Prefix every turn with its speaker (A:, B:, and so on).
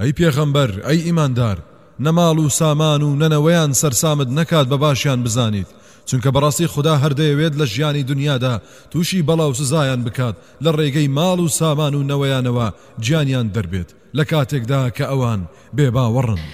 A: ئەی پێغەمبەر ئەی ئیماندار نەماڵ و سامان و نەنەوەیان سەرسامت نەکات بە باشیان بزانیت چونکە بەڕاستی خوددا هەردەیەوێت لە ژیانی دنیادا تووشی بەڵاو سزایان بکات لە ڕێگەی ماڵ و سامان و نەوەیانەوە گیانیان دەربێت لە کاتێکدا کە ئەوان بێباوەڕن.